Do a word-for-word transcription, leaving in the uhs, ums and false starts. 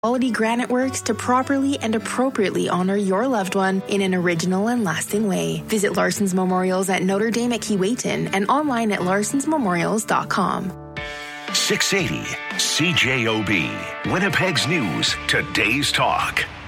Quality granite works to properly and appropriately honor your loved one in an original and lasting way. Visit Larson's Memorials at Notre Dame at Keewatin and online at larsons memorials dot com. six eighty C J O B, Winnipeg's News, Today's Talk.